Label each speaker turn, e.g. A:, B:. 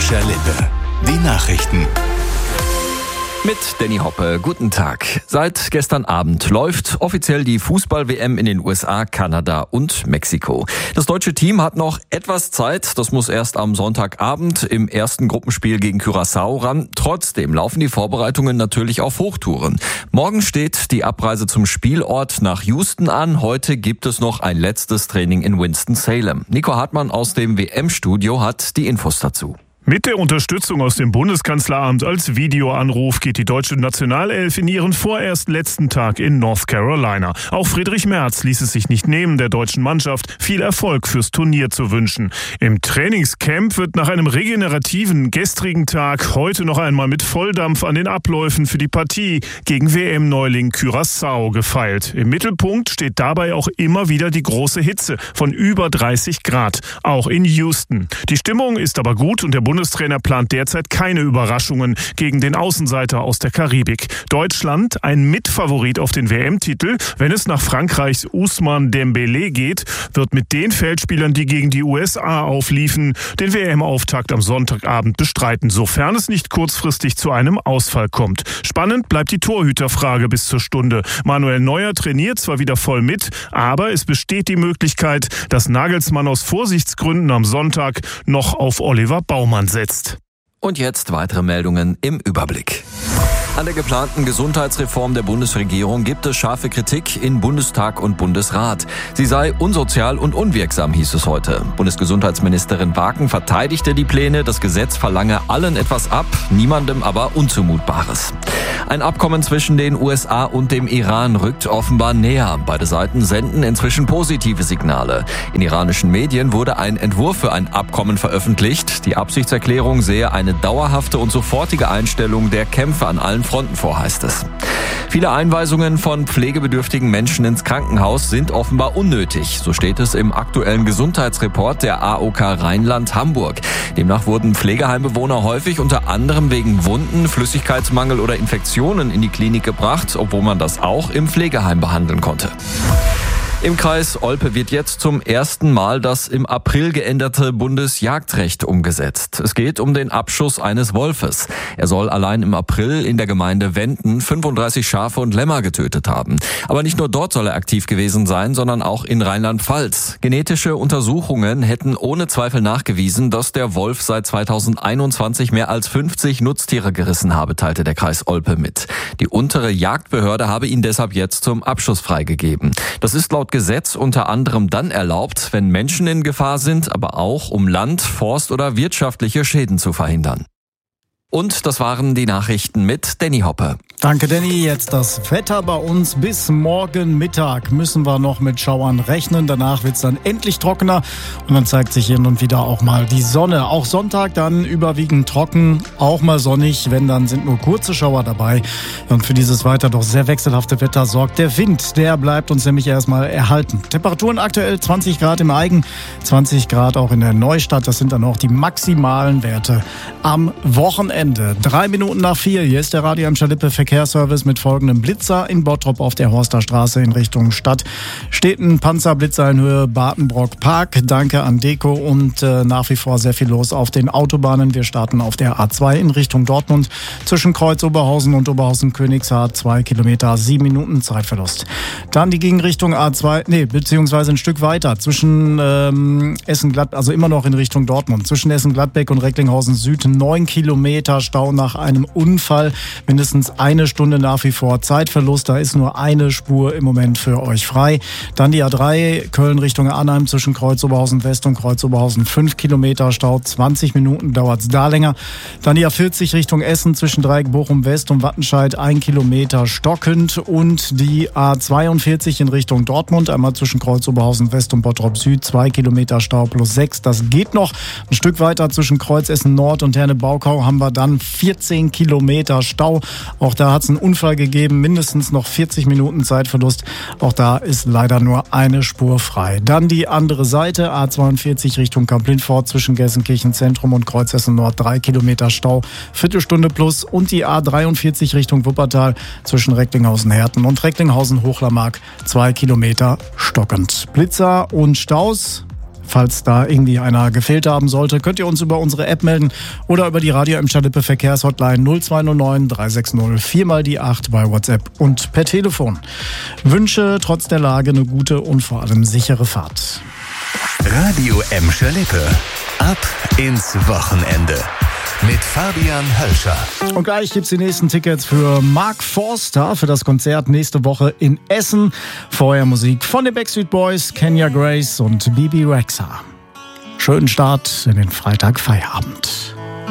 A: Escher Lippe. Die Nachrichten.
B: Mit Danny Hoppe, guten Tag. Seit gestern Abend läuft offiziell die Fußball-WM in den USA, Kanada und Mexiko. Das deutsche Team hat noch etwas Zeit. Das muss erst am Sonntagabend im ersten Gruppenspiel gegen Curaçao ran. Trotzdem laufen die Vorbereitungen natürlich auf Hochtouren. Morgen steht die Abreise zum Spielort nach Houston an. Heute gibt es noch ein letztes Training in Winston-Salem. Nico Hartmann aus dem WM-Studio hat die Infos dazu.
C: Mit der Unterstützung aus dem Bundeskanzleramt als Videoanruf geht die deutsche Nationalelf in ihren vorerst letzten Tag in North Carolina. Auch Friedrich Merz ließ es sich nicht nehmen, der deutschen Mannschaft viel Erfolg fürs Turnier zu wünschen. Im Trainingscamp wird nach einem regenerativen gestrigen Tag heute noch einmal mit Volldampf an den Abläufen für die Partie gegen WM-Neuling Curaçao gefeilt. Im Mittelpunkt steht dabei auch immer wieder die große Hitze von über 30 Grad, auch in Houston. Die Stimmung ist aber gut und der Bundestrainer plant derzeit keine Überraschungen gegen den Außenseiter aus der Karibik. Deutschland ein Mitfavorit auf den WM-Titel. Wenn es nach Frankreichs Ousmane Dembélé geht, wird mit den Feldspielern, die gegen die USA aufliefen, den WM-Auftakt am Sonntagabend bestreiten, sofern es nicht kurzfristig zu einem Ausfall kommt. Spannend bleibt die Torhüterfrage bis zur Stunde. Manuel Neuer trainiert zwar wieder voll mit, aber es besteht die Möglichkeit, dass Nagelsmann aus Vorsichtsgründen am Sonntag noch auf Oliver Baumann setzt.
B: Und jetzt weitere Meldungen im Überblick. An der geplanten Gesundheitsreform der Bundesregierung gibt es scharfe Kritik in Bundestag und Bundesrat. Sie sei unsozial und unwirksam, hieß es heute. Bundesgesundheitsministerin Waken verteidigte die Pläne, das Gesetz verlange allen etwas ab, niemandem aber Unzumutbares. Ein Abkommen zwischen den USA und dem Iran rückt offenbar näher. Beide Seiten senden inzwischen positive Signale. In iranischen Medien wurde ein Entwurf für ein Abkommen veröffentlicht. Die Absichtserklärung sehe eine dauerhafte und sofortige Einstellung der Kämpfe an allen Fronten vor, heißt es. Viele Einweisungen von pflegebedürftigen Menschen ins Krankenhaus sind offenbar unnötig. So steht es im aktuellen Gesundheitsreport der AOK Rheinland-Hamburg. Demnach wurden Pflegeheimbewohner häufig unter anderem wegen Wunden, Flüssigkeitsmangel oder Infektionen in die Klinik gebracht, obwohl man das auch im Pflegeheim behandeln konnte. Im Kreis Olpe wird jetzt zum ersten Mal das im April geänderte Bundesjagdrecht umgesetzt. Es geht um den Abschuss eines Wolfes. Er soll allein im April in der Gemeinde Wenden 35 Schafe und Lämmer getötet haben. Aber nicht nur dort soll er aktiv gewesen sein, sondern auch in Rheinland-Pfalz. Genetische Untersuchungen hätten ohne Zweifel nachgewiesen, dass der Wolf seit 2021 mehr als 50 Nutztiere gerissen habe, teilte der Kreis Olpe mit. Die untere Jagdbehörde habe ihn deshalb jetzt zum Abschuss freigegeben. Das ist laut Gesetz unter anderem dann erlaubt, wenn Menschen in Gefahr sind, aber auch um Land-, Forst- oder wirtschaftliche Schäden zu verhindern. Und das waren die Nachrichten mit Danny Hoppe.
D: Danke, Danny. Jetzt das Wetter bei uns. Bis morgen Mittag müssen wir noch mit Schauern rechnen. Danach wird es dann endlich trockener und dann zeigt sich hin und wieder auch mal die Sonne. Auch Sonntag dann überwiegend trocken, auch mal sonnig. Wenn, dann sind nur kurze Schauer dabei. Und für dieses weiter doch sehr wechselhafte Wetter sorgt der Wind. Der bleibt uns nämlich erstmal erhalten. Temperaturen aktuell 20 Grad im Eigen, 20 Grad auch in der Neustadt. Das sind dann auch die maximalen Werte am Wochenende. 3 Minuten nach 4. Hier ist der Radio Escher Lippe Verkehrsservice mit folgendem Blitzer in Bottrop auf der Horster Straße in Richtung Stadt. Steht ein Panzerblitzer in Höhe Bartenbrock Park. Danke an Deko und nach wie vor sehr viel los auf den Autobahnen. Wir starten auf der A2 in Richtung Dortmund zwischen Kreuz Oberhausen und Oberhausen-Königshardt. 2 Kilometer, 7 Minuten Zeitverlust. Dann die Gegenrichtung A2, beziehungsweise ein Stück weiter zwischen Essen-Gladbeck, also immer noch in Richtung Dortmund. Zwischen Essen-Gladbeck und Recklinghausen Süd 9 Kilometer Stau nach einem Unfall. Mindestens eine Stunde nach wie vor Zeitverlust. Da ist nur eine Spur im Moment für euch frei. Dann die A3 Köln Richtung Arnheim zwischen Kreuz Oberhausen West und Kreuz Oberhausen 5 Kilometer Stau. 20 Minuten dauert es da länger. Dann die A40 Richtung Essen zwischen Dreieck Bochum West und Wattenscheid 1 Kilometer stockend. Und die A42 in Richtung Dortmund einmal zwischen Kreuz Oberhausen West und Bottrop Süd 2 Kilometer Stau plus 6. Das geht noch. Ein Stück weiter zwischen Kreuz Essen Nord und Herne-Baukau haben wir dann 14 Kilometer Stau. Auch da hat es einen Unfall gegeben, mindestens noch 40 Minuten Zeitverlust. Auch da ist leider nur eine Spur frei. Dann die andere Seite, A42 Richtung Kamp-Lindfort zwischen Gelsenkirchen Zentrum und Kreuzhessen Nord 3 Kilometer Stau, Viertelstunde plus. Und die A43 Richtung Wuppertal zwischen Recklinghausen-Herten und Recklinghausen-Hochlermark 2 Kilometer stockend. Blitzer und Staus Falls da irgendwie einer gefehlt haben sollte, könnt ihr uns über unsere App melden oder über die Radio Emscher Lippe Verkehrshotline 0209 360 4x8 bei WhatsApp und per Telefon. Wünsche trotz der Lage eine gute und vor allem sichere Fahrt.
A: Radio Emscher Lippe. Ab ins Wochenende. Mit Fabian Hölscher.
D: Und gleich gibt's die nächsten Tickets für Mark Forster für das Konzert nächste Woche in Essen. Vorher Musik von den Backstreet Boys, Kenya Grace und Bibi Rexha. Schönen Start in den Freitagfeierabend.